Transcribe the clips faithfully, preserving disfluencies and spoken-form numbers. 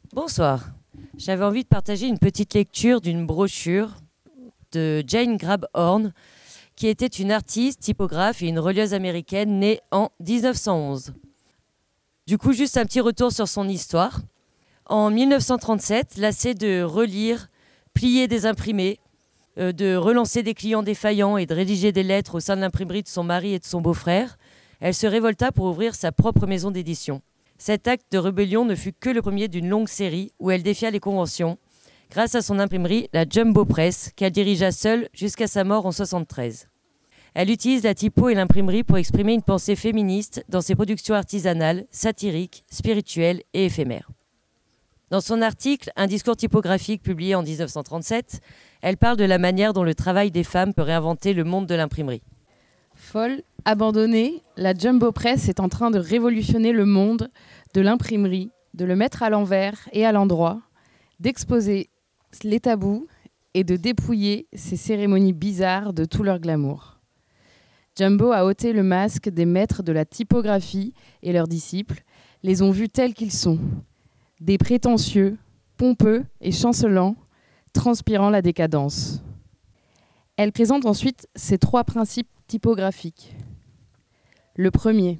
Bonsoir. J'avais envie de partager une petite lecture d'une brochure de Jane Grabhorn, qui était une artiste, typographe et une relieuse américaine née en dix-neuf cent onze. Du coup, juste un petit retour sur son histoire. En mille neuf cent trente-sept, lassée de relire, plier des imprimés, euh, de relancer des clients défaillants et de rédiger des lettres au sein de l'imprimerie de son mari et de son beau-frère, elle se révolta pour ouvrir sa propre maison d'édition. Cet acte de rébellion ne fut que le premier d'une longue série où elle défia les conventions, grâce à son imprimerie, la Jumbo Press, qu'elle dirigea seule jusqu'à sa mort en soixante-treize. Elle utilise la typo et l'imprimerie pour exprimer une pensée féministe dans ses productions artisanales, satiriques, spirituelles et éphémères. Dans son article « Un discours typographique » publié en dix-neuf cent trente-sept, elle parle de la manière dont le travail des femmes peut réinventer le monde de l'imprimerie. Folle, abandonnée, la Jumbo Press est en train de révolutionner le monde de l'imprimerie, de le mettre à l'envers et à l'endroit, d'exposer les tabous et de dépouiller ces cérémonies bizarres de tout leur glamour. Jumbo a ôté le masque des maîtres de la typographie et leurs disciples, les ont vus tels qu'ils sont, des prétentieux, pompeux et chancelants, transpirant la décadence. Elle présente ensuite ses trois principes typographiques. Le premier,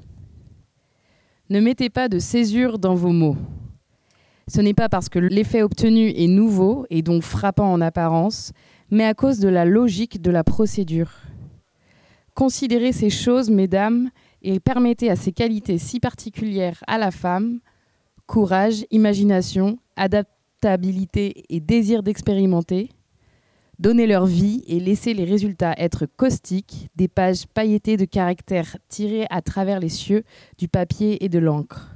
ne mettez pas de césure dans vos mots. Ce n'est pas parce que l'effet obtenu est nouveau et donc frappant en apparence, mais à cause de la logique de la procédure. Considérez ces choses, mesdames, et permettez à ces qualités si particulières à la femme, courage, imagination, adaptabilité et désir d'expérimenter, donnez leur vie et laissez les résultats être caustiques, des pages pailletées de caractères tirés à travers les cieux du papier et de l'encre.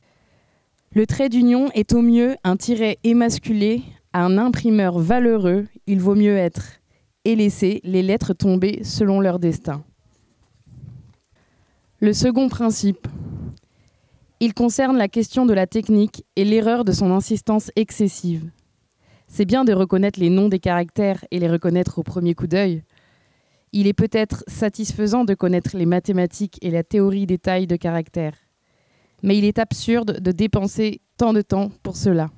Le trait d'union est au mieux un tiret émasculé. À un imprimeur valeureux, il vaut mieux être et laisser les lettres tomber selon leur destin. Le second principe, il concerne la question de la technique et l'erreur de son insistance excessive. C'est bien de reconnaître les noms des caractères et les reconnaître au premier coup d'œil. Il est peut-être satisfaisant de connaître les mathématiques et la théorie des tailles de caractères. Mais il est absurde de dépenser tant de temps pour cela.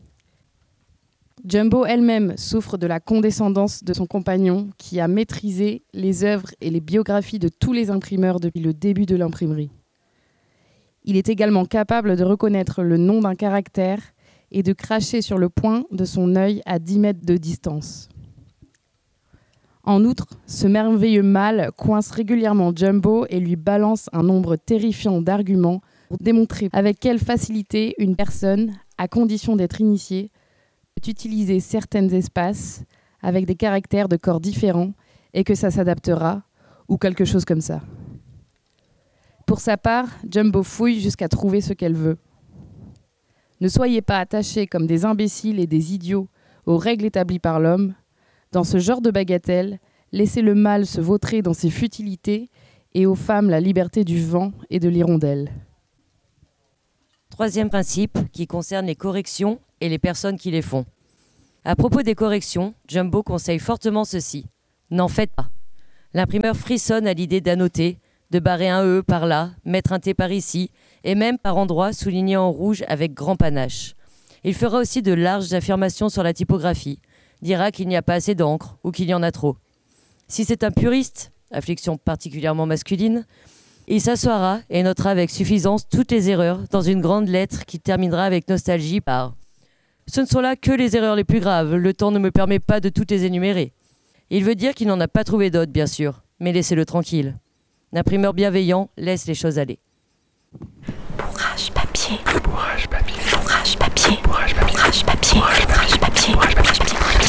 Jumbo elle-même souffre de la condescendance de son compagnon qui a maîtrisé les œuvres et les biographies de tous les imprimeurs depuis le début de l'imprimerie. Il est également capable de reconnaître le nom d'un caractère et de cracher sur le point de son œil à dix mètres de distance. En outre, ce merveilleux mâle coince régulièrement Jumbo et lui balance un nombre terrifiant d'arguments pour démontrer avec quelle facilité une personne, à condition d'être initiée, peut utiliser certains espaces avec des caractères de corps différents et que ça s'adaptera, ou quelque chose comme ça. Pour sa part, Jumbo fouille jusqu'à trouver ce qu'elle veut. Ne soyez pas attachés comme des imbéciles et des idiots aux règles établies par l'homme. Dans ce genre de bagatelle, laissez le mal se vautrer dans ses futilités et aux femmes la liberté du vent et de l'hirondelle. Troisième principe, qui concerne les corrections et les personnes qui les font. À propos des corrections, Jumbo conseille fortement ceci. N'en faites pas. L'imprimeur frissonne à l'idée d'annoter, de barrer un E par là, mettre un T par ici, et même par endroits soulignés en rouge avec grand panache. Il fera aussi de larges affirmations sur la typographie, dira qu'il n'y a pas assez d'encre ou qu'il y en a trop. Si c'est un puriste, affliction particulièrement masculine, il s'assoira et notera avec suffisance toutes les erreurs dans une grande lettre qui terminera avec nostalgie par « Ce ne sont là que les erreurs les plus graves, le temps ne me permet pas de toutes les énumérer ». Il veut dire qu'il n'en a pas trouvé d'autres, bien sûr, mais laissez-le tranquille. L'imprimeur bienveillant laisse les choses aller. Bourrage papier. Bourrage papier. Bourrage papier. Bourrage papier. Bourrage papier. Bourrage papier. Bourrage papier.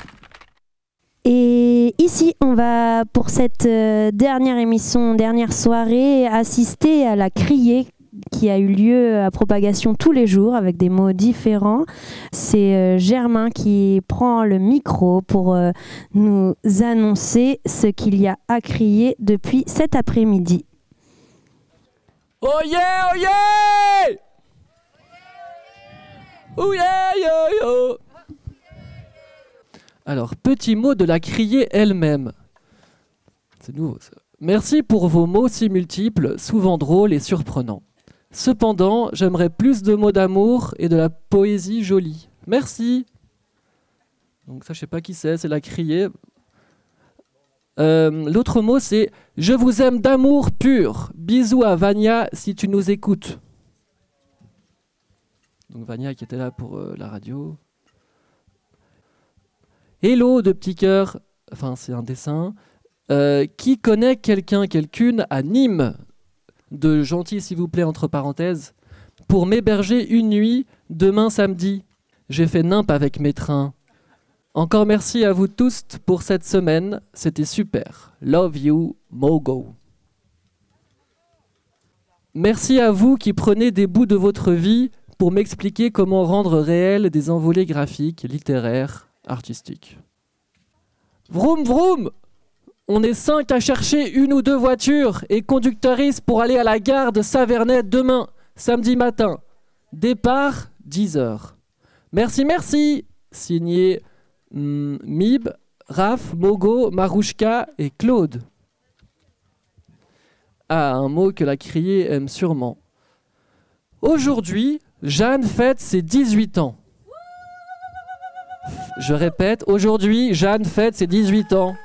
Et ici, on va, pour cette euh, dernière émission, dernière soirée, assister à la criée qui a eu lieu à Propagation tous les jours avec des mots différents. C'est euh, Germain qui prend le micro pour euh, nous annoncer ce qu'il y a à crier depuis cet après-midi. Oh yeah, oh yeah! Oh yeah, yo, yo! Alors, petit mot de la criée elle-même. C'est nouveau ça. Merci pour vos mots si multiples, souvent drôles et surprenants. Cependant, j'aimerais plus de mots d'amour et de la poésie jolie. Merci. Donc ça, je sais pas qui c'est, c'est la criée. Euh, l'autre mot, c'est « Je vous aime d'amour pur. Bisous à Vania si tu nous écoutes. » Donc Vania qui était là pour euh, la radio. Hello de petits cœurs. Enfin, c'est un dessin. Euh, qui connaît quelqu'un, quelqu'une à Nîmes, de gentil s'il vous plaît, entre parenthèses, pour m'héberger une nuit demain samedi. J'ai fait nimp avec mes trains. Encore merci à vous tous pour cette semaine, c'était super. Love you, Mogo. Merci à vous qui prenez des bouts de votre vie pour m'expliquer comment rendre réel des envolées graphiques, littéraires, artistiques. Vroom vroom! On est cinq à chercher une ou deux voitures et conductrices pour aller à la gare de Savernais demain, samedi matin. Départ, dix heures. Merci, merci! Signé mm, Mib, Raph, Mogo, Marouchka et Claude. Ah, un mot que la criée aime sûrement. Aujourd'hui, Jeanne fête ses dix-huit ans. Je répète, aujourd'hui, Jeanne fête ses dix-huit ans.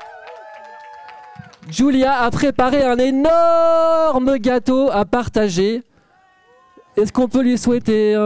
Julia a préparé un énorme gâteau à partager. Est-ce qu'on peut lui souhaiter